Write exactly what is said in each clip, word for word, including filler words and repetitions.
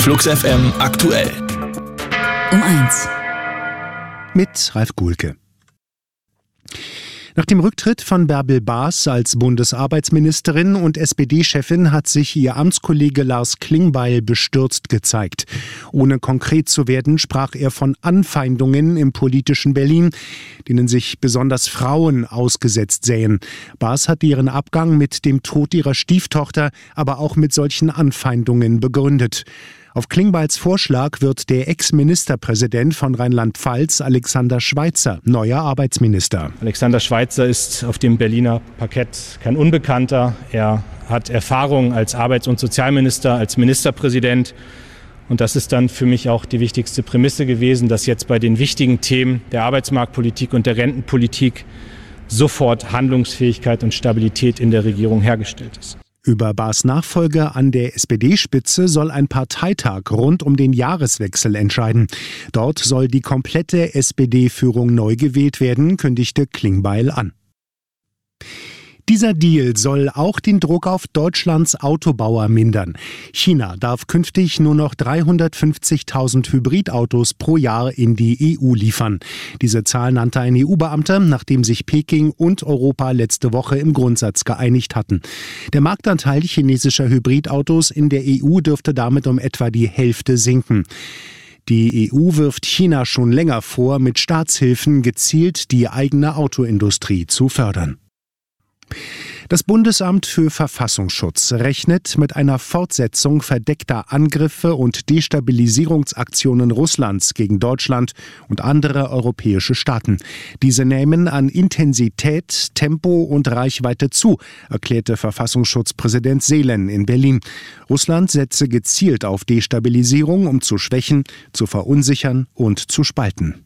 Flux F M aktuell. Um eins. Mit Ralf Guhlke. Nach dem Rücktritt von Bärbel Baas als Bundesarbeitsministerin und S P D-Chefin hat sich ihr Amtskollege Lars Klingbeil bestürzt gezeigt. Ohne konkret zu werden, sprach er von Anfeindungen im politischen Berlin, denen sich besonders Frauen ausgesetzt sähen. Baas hat ihren Abgang mit dem Tod ihrer Stieftochter, aber auch mit solchen Anfeindungen begründet. Auf Klingbeils Vorschlag wird der Ex-Ministerpräsident von Rheinland-Pfalz, Alexander Schweitzer, neuer Arbeitsminister. Alexander Schweitzer ist auf dem Berliner Parkett kein Unbekannter. Er hat Erfahrung als Arbeits- und Sozialminister, als Ministerpräsident. Und das ist dann für mich auch die wichtigste Prämisse gewesen, dass jetzt bei den wichtigen Themen der Arbeitsmarktpolitik und der Rentenpolitik sofort Handlungsfähigkeit und Stabilität in der Regierung hergestellt ist. Über Baas Nachfolge an der S P D-Spitze soll ein Parteitag rund um den Jahreswechsel entscheiden. Dort soll die komplette S P D-Führung neu gewählt werden, kündigte Klingbeil an. Dieser Deal soll auch den Druck auf Deutschlands Autobauer mindern. China darf künftig nur noch dreihundertfünfzigtausend Hybridautos pro Jahr in die E U liefern. Diese Zahl nannte ein E U-Beamter, nachdem sich Peking und Europa letzte Woche im Grundsatz geeinigt hatten. Der Marktanteil chinesischer Hybridautos in der E U dürfte damit um etwa die Hälfte sinken. Die E U wirft China schon länger vor, mit Staatshilfen gezielt die eigene Autoindustrie zu fördern. Das Bundesamt für Verfassungsschutz rechnet mit einer Fortsetzung verdeckter Angriffe und Destabilisierungsaktionen Russlands gegen Deutschland und andere europäische Staaten. Diese nehmen an Intensität, Tempo und Reichweite zu, erklärte Verfassungsschutzpräsident Seelen in Berlin. Russland setze gezielt auf Destabilisierung, um zu schwächen, zu verunsichern und zu spalten.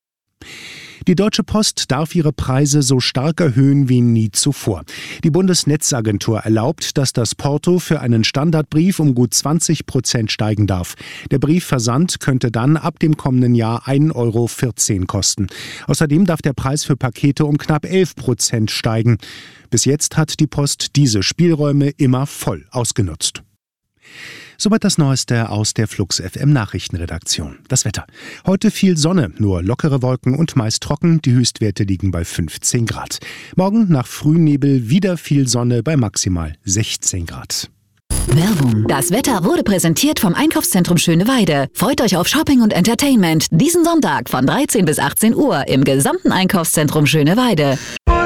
Die Deutsche Post darf ihre Preise so stark erhöhen wie nie zuvor. Die Bundesnetzagentur erlaubt, dass das Porto für einen Standardbrief um gut zwanzig Prozent steigen darf. Der Briefversand könnte dann ab dem kommenden Jahr ein Euro vierzehn kosten. Außerdem darf der Preis für Pakete um knapp elf Prozent steigen. Bis jetzt hat die Post diese Spielräume immer voll ausgenutzt. Soweit das Neueste aus der Flux F M Nachrichtenredaktion. Das Wetter. Heute viel Sonne, nur lockere Wolken und meist trocken. Die Höchstwerte liegen bei fünfzehn Grad. Morgen nach Frühnebel wieder viel Sonne bei maximal sechzehn Grad. Werbung. Das Wetter wurde präsentiert vom Einkaufszentrum Schöneweide. Freut euch auf Shopping und Entertainment diesen Sonntag von dreizehn bis achtzehn Uhr im gesamten Einkaufszentrum Schöneweide.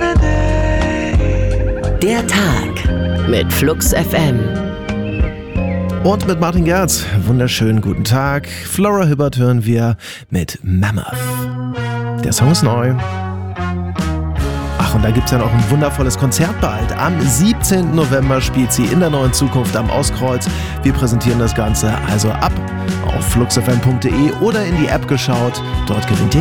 Der Tag mit Flux F M. Und mit Martin Gerz. Wunderschönen guten Tag. Flora Hibbert hören wir mit Mammoth. Der Song ist neu. Ach, und da gibt es ja noch ein wundervolles Konzert bald. Am siebzehnten November spielt sie in der Neuen Zukunft am Auskreuz. Wir präsentieren das Ganze also ab auf fluxfm punkt de oder in die App geschaut. Dort gewinnt ihr